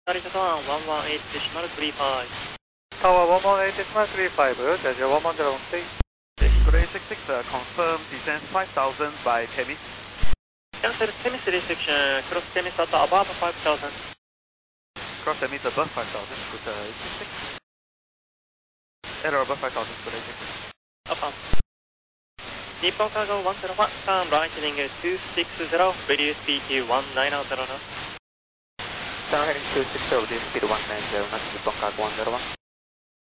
Charlie Japan 118.35. Tower 118.35, Jazz 110. Korea 66, confirm descent 5000 by Temis. Cancel Temis reception, cross Temis at above 5000. Cross Temis above 5000, good 66. Error above 5000, Korea 66. Affirm. Nippon Cargo 101, turn right heading 260, reduce speed to 190 knots. Turn heading 260, reduce speed 190 knots, Nippon Cargo 101.